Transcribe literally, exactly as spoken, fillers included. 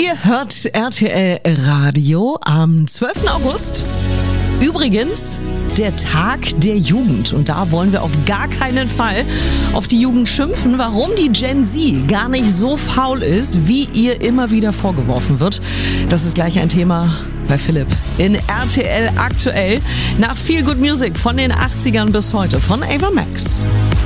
Ihr hört R T L Radio am zwölften August. Übrigens der Tag der Jugend. Und da wollen wir auf gar keinen Fall auf die Jugend schimpfen, warum die Gen Z gar nicht so faul ist, wie ihr immer wieder vorgeworfen wird. Das ist gleich ein Thema bei Philipp in R T L aktuell. Nach Feel Good Music von den achtzigern bis heute von Ava Max.